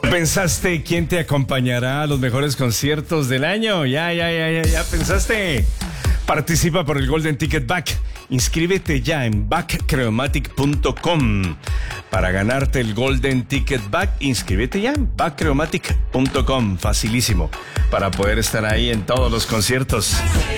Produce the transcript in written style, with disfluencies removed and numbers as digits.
¿Pensaste quién te acompañará a los mejores conciertos del año? Ya pensaste. Participa por el Golden Ticket Back. Inscríbete ya en backcreomatic.com. Para ganarte el Golden Ticket Back, inscríbete ya en backcreomatic.com. Facilísimo. Para poder estar ahí en todos los conciertos.